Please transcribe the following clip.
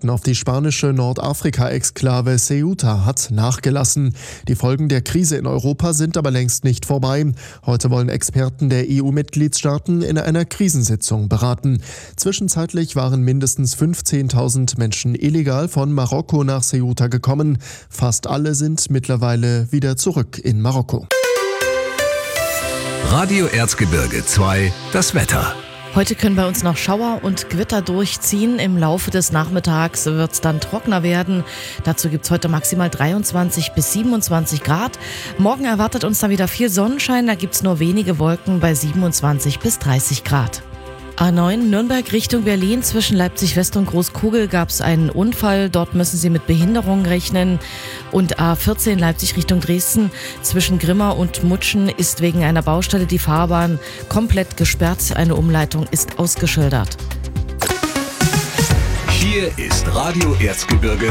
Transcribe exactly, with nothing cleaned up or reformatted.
Grenzübergangssituation auf die spanische Nordafrika-Exklave Ceuta hat nachgelassen. Die Folgen der Krise in Europa sind aber längst nicht vorbei. Heute wollen Experten der E U-Mitgliedstaaten in einer Krisensitzung beraten. Zwischenzeitlich waren mindestens fünfzehntausend Menschen illegal von Marokko nach Ceuta gekommen. Fast alle sind mittlerweile wieder zurück in Marokko. Radio Erzgebirge zwei, das Wetter. Heute können bei uns noch Schauer und Gewitter durchziehen. Im Laufe des Nachmittags wird es dann trockener werden. Dazu gibt es heute maximal dreiundzwanzig bis siebenundzwanzig Grad. Morgen erwartet uns dann wieder viel Sonnenschein. Da gibt es nur wenige Wolken bei siebenundzwanzig bis dreißig Grad. A neun Nürnberg Richtung Berlin. Zwischen Leipzig West und Großkugel gab es einen Unfall. Dort müssen Sie mit Behinderungen rechnen. Und A vierzehn Leipzig Richtung Dresden. Zwischen Grimma und Mutschen ist wegen einer Baustelle die Fahrbahn komplett gesperrt. Eine Umleitung ist ausgeschildert. Hier ist Radio Erzgebirge